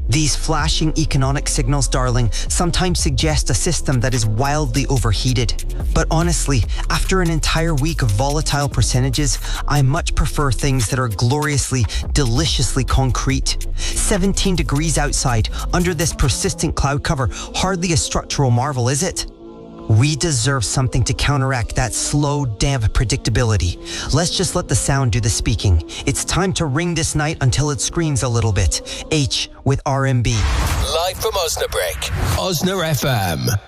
These flashing economic signals, darling, sometimes suggest a system that is wildly overheated. But honestly, after an entire week of volatile percentages, I much prefer things that are gloriously, deliciously concrete. 17 degrees outside, under this persistent cloud cover, hardly a structural marvel, is it? We deserve something to counteract that slow, damp predictability. Let's just let the sound do the speaking. It's time to ring this night until it screams a little bit. H with RMB. Live from Osnabrück, Osna FM.